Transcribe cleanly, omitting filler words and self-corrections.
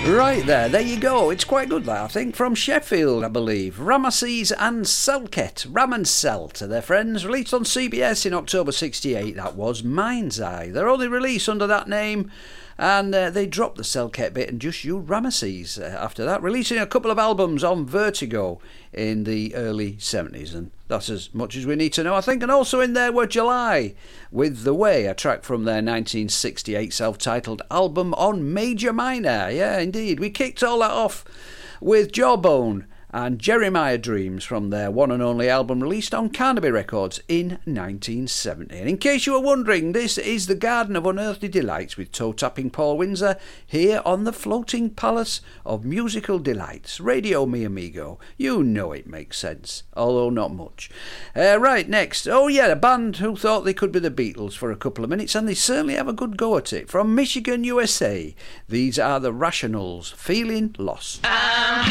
Right there you go. It's quite good, that, I think. From Sheffield, I believe. Rameses and Selket. Ram and Selt are their friends. Released on CBS in October 68. That was Mind's Eye. They're only released under that name, and they dropped the Selket bit and just used Rameses after that, releasing a couple of albums on Vertigo in the early 70s, and that's as much as we need to know, I think. And also in there were July with The Way, a track from their 1968 self-titled album on Major Minor. Yeah, indeed. We kicked all that off with Jawbone and Jeremiah Dreams from their one and only album released on Carnaby Records in 1970. And in case you were wondering, this is the Garden of Unearthly Delights with toe-tapping Paul Windsor here on the Floating Palace of Musical Delights. Radio Mi Amigo. You know it makes sense, although not much. Right, next. Oh yeah, a band who thought they could be the Beatles for a couple of minutes, and they certainly have a good go at it. From Michigan, USA, these are the Rationals, Feeling Lost.